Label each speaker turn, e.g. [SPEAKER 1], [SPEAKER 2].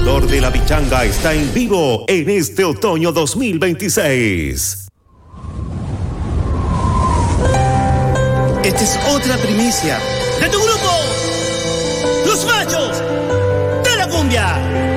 [SPEAKER 1] sudor de la pichanga está en vivo en este otoño 2026.
[SPEAKER 2] Esta es otra primicia de tu grupo, Los Machos de la Cumbia.